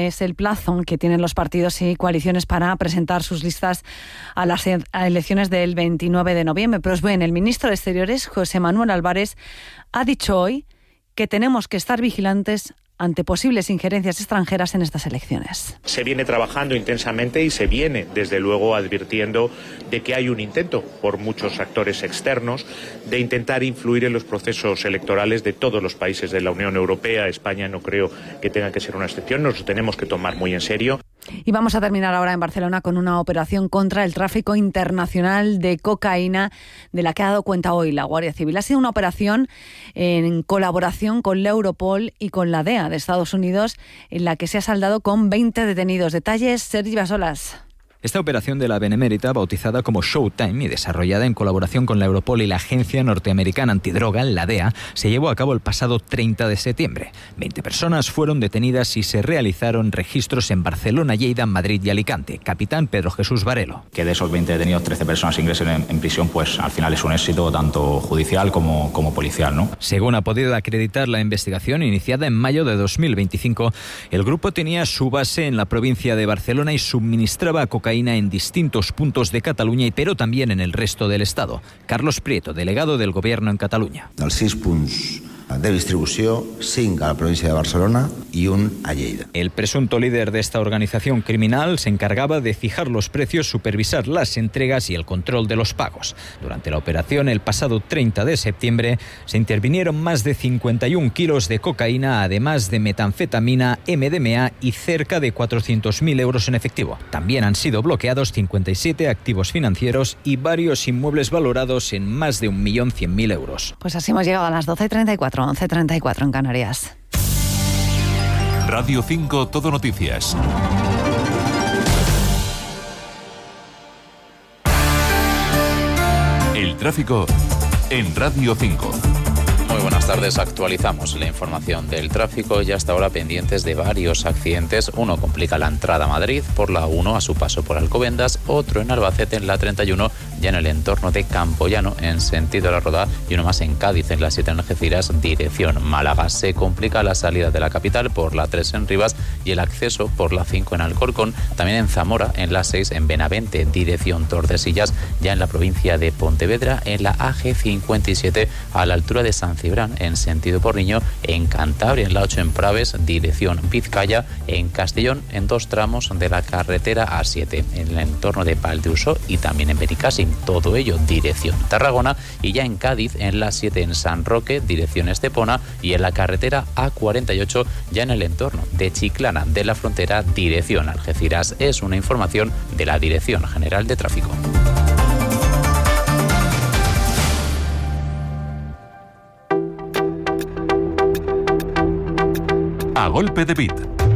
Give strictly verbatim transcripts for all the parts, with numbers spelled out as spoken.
es el plazo que tienen los partidos y coaliciones para presentar sus listas a las elecciones del veintinueve de noviembre. Pero bien, el ministro de Exteriores, José Manuel Álvarez, ha dicho hoy que tenemos que estar vigilantes ante posibles injerencias extranjeras en estas elecciones. Se viene trabajando intensamente y se viene, desde luego, advirtiendo de que hay un intento por muchos actores externos de intentar influir en los procesos electorales de todos los países de la Unión Europea. España no creo que tenga que ser una excepción, nos lo tenemos que tomar muy en serio. Y vamos a terminar ahora en Barcelona con una operación contra el tráfico internacional de cocaína de la que ha dado cuenta hoy la Guardia Civil. Ha sido una operación en colaboración con la Europol y con la D E A de Estados Unidos, en la que se ha saldado con veinte detenidos. Detalles, Sergi Basolas. Esta operación de la Benemérita, bautizada como Showtime y desarrollada en colaboración con la Europol y la Agencia Norteamericana Antidroga, la D E A, se llevó a cabo el pasado treinta de septiembre. veinte personas fueron detenidas y se realizaron registros en Barcelona, Lleida, Madrid y Alicante. Capitán Pedro Jesús Varelo. Que de esos veinte detenidos, trece personas ingresen en, en prisión, pues al final es un éxito tanto judicial como, como policial, ¿no? Según ha podido acreditar la investigación iniciada en mayo de dos mil veinticinco, el grupo tenía su base en la provincia de Barcelona y suministraba cocaína en distintos puntos de Cataluña, pero también en el resto del Estado. Carlos Prieto, delegado del Gobierno en Cataluña. Dels sis punts de distribució, cinc a la provincia de Barcelona y un a Lleida. El presunto líder de esta organización criminal se encargaba de fijar los precios, supervisar las entregas y el control de los pagos. Durante la operación, el pasado treinta de septiembre, se intervinieron más de cincuenta y un kilos de cocaína, además de metanfetamina, M D M A y cerca de cuatrocientos mil euros en efectivo. También han sido bloqueados cincuenta y siete activos financieros y varios inmuebles valorados en más de un millón cien mil euros. Pues así hemos llegado a las doce y treinta y cuatro. once y treinta y cuatro en Canarias. Radio cinco Todo Noticias. El tráfico en Radio cinco. Muy buenas tardes, actualizamos la información del tráfico y hasta ahora pendientes de varios accidentes. Uno complica la entrada a Madrid por la uno a su paso por Alcobendas, otro en Albacete en la treinta y uno ya en el entorno de Campoyano en sentido La Roda y uno más en Cádiz en la siete en Algeciras dirección Málaga. Se complica la salida de la capital por la tres en Rivas y el acceso por la cinco en Alcorcón, también en Zamora en la seis en Benavente dirección Tordesillas, ya en la provincia de Pontevedra en la A G cincuenta y siete a la altura de San Cibrán en sentido Porriño, en Cantabria en la ocho en Praves dirección Vizcaya, en Castellón en dos tramos de la carretera A siete en el entorno de Valdeusó y también en Benicàssim, todo ello dirección Tarragona, y ya en Cádiz en la siete en San Roque dirección Estepona y en la carretera A cuarenta y ocho ya en el entorno de Chiclana de la Frontera dirección Algeciras. Es una información de la Dirección General de Tráfico. A golpe de beat.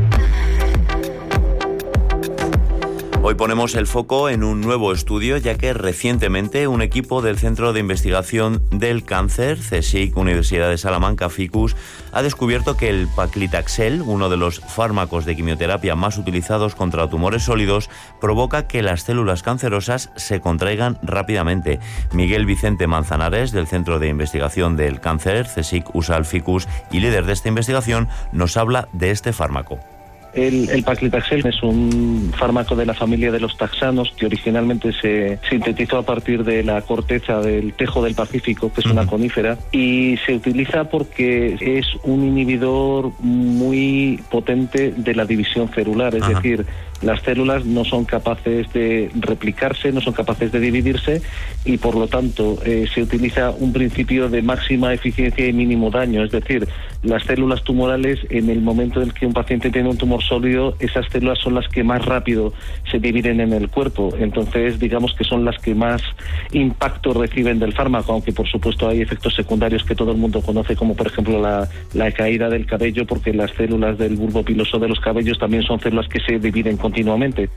Hoy ponemos el foco en un nuevo estudio, ya que recientemente un equipo del Centro de Investigación del Cáncer, CSIC, Universidad de Salamanca, Ficus, ha descubierto que el paclitaxel, uno de los fármacos de quimioterapia más utilizados contra tumores sólidos, provoca que las células cancerosas se contraigan rápidamente. Miguel Vicente Manzanares, del Centro de Investigación del Cáncer, CSIC, U S A L, Ficus, y líder de esta investigación, nos habla de este fármaco. El, el paclitaxel es un fármaco de la familia de los taxanos que originalmente se sintetizó a partir de la corteza del tejo del Pacífico, que es una conífera, y se utiliza porque es un inhibidor muy potente de la división celular, es Ajá. decir, las células no son capaces de replicarse, no son capaces de dividirse y por lo tanto eh, se utiliza un principio de máxima eficiencia y mínimo daño, es decir, las células tumorales en el momento en que un paciente tiene un tumor sólido, esas células son las que más rápido se dividen en el cuerpo, entonces digamos que son las que más impacto reciben del fármaco, aunque por supuesto hay efectos secundarios que todo el mundo conoce, como por ejemplo la, la caída del cabello, porque las células del bulbo piloso de los cabellos también son células que se dividen continuamente.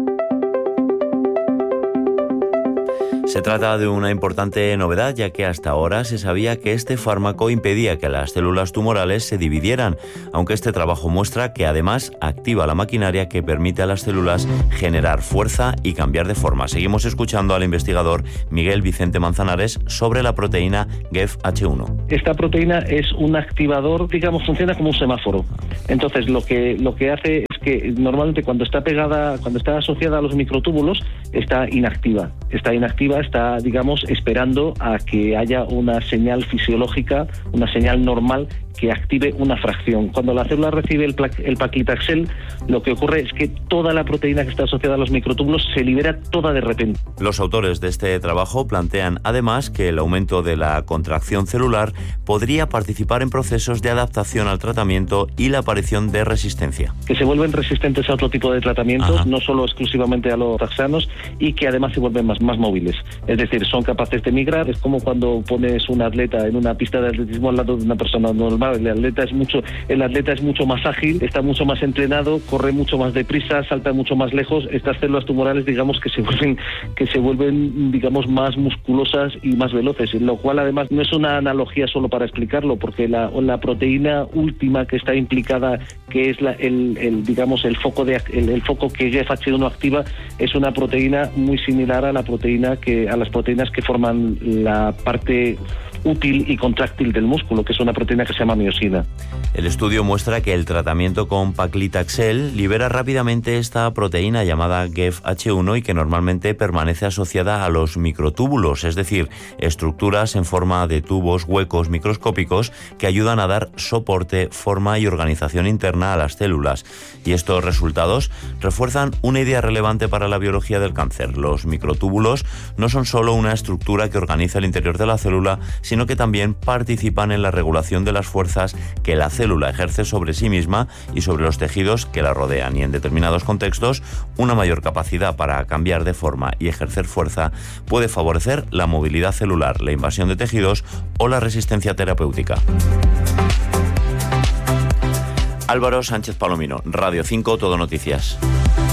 Se trata de una importante novedad, ya que hasta ahora se sabía que este fármaco impedía que las células tumorales se dividieran, aunque este trabajo muestra que además activa la maquinaria que permite a las células generar fuerza y cambiar de forma. Seguimos escuchando al investigador Miguel Vicente Manzanares sobre la proteína G E F H uno. Esta proteína es un activador, digamos, funciona como un semáforo. Entonces lo que, lo que hace es que que normalmente cuando está pegada, cuando está asociada a los microtúbulos, está inactiva. Está inactiva, está, digamos, esperando a que haya una señal fisiológica, una señal normal que active una fracción. Cuando la célula recibe el, el paclitaxel, lo que ocurre es que toda la proteína que está asociada a los microtúbulos se libera toda de repente. Los autores de este trabajo plantean además que el aumento de la contracción celular podría participar en procesos de adaptación al tratamiento y la aparición de resistencia. Que se vuelven resistentes a otro tipo de tratamientos, Ajá. no solo exclusivamente a los taxanos, y que además se vuelven más, más móviles. Es decir, son capaces de migrar. Es como cuando pones un atleta en una pista de atletismo al lado de una persona normal. El atleta es mucho, el atleta es mucho más ágil, está mucho más entrenado, corre mucho más deprisa, salta mucho más lejos. Estas células tumorales, digamos, que se vuelven, que se vuelven, digamos, más musculosas y más veloces, lo cual además no es una analogía solo para explicarlo, porque la, la proteína última que está implicada, que es la, el, el, digamos, el foco de el, el foco que G F H uno activa, es una proteína muy similar a la proteína que a las proteínas que forman la parte útil y contráctil del músculo, que es una proteína que se llama miosina. El estudio muestra que el tratamiento con paclitaxel libera rápidamente esta proteína llamada G F H uno y que normalmente permanece asociada a los microtúbulos, es decir, estructuras en forma de tubos huecos microscópicos que ayudan a dar soporte, forma y organización interna a las células. Y estos resultados refuerzan una idea relevante para la biología del cáncer. Los microtúbulos no son solo una estructura que organiza el interior de la célula, sino que también participan en la regulación de las fuerzas que la célula ejerce sobre sí misma y sobre los tejidos que la rodean, y en determinados contextos una mayor capacidad para cambiar de forma y ejercer fuerza puede favorecer la movilidad celular, la invasión de tejidos o la resistencia terapéutica. Álvaro Sánchez Palomino, Radio cinco, Todo Noticias.